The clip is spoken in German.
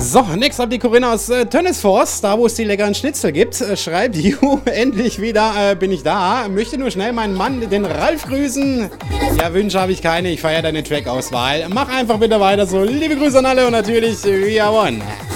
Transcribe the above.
So, next up die Corinna aus Tönnesfors, da wo es die leckeren Schnitzel gibt. Schreibt, Ju, endlich wieder bin ich da. Möchte nur schnell meinen Mann, den Ralf, grüßen. Ja, Wünsche habe ich keine, ich feiere deine Track-Auswahl. Mach einfach bitte weiter so. Liebe Grüße an alle und natürlich We Are One.